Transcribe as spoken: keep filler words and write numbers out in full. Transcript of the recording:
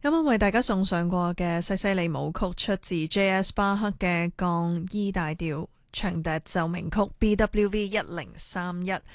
啱啱為大家送上過嘅西西里舞曲，出自 J S 巴克嘅降 E 大調長笛奏鳴曲 B W V 一零三一。